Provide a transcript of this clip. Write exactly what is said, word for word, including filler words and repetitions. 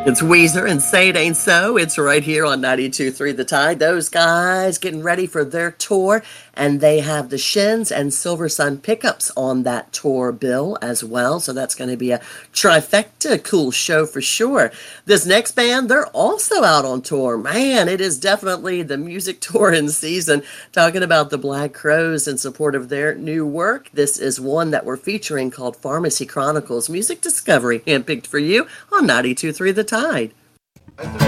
It's Weezer and Say It Ain't So. It's right here on ninety-two point three The Tide. Those guys getting ready for their tour, and they have the Shins and Silver Sun Pickups on that tour bill as well. So that's going to be a trifecta cool show for sure. This next band, they're also out on tour. Man, it is definitely the music tour in season. Talking about the Black Crowes in support of their new work. This is one that we're featuring called Pharmacy Chronicles Music Discovery, handpicked for you on ninety-two point three The Tide.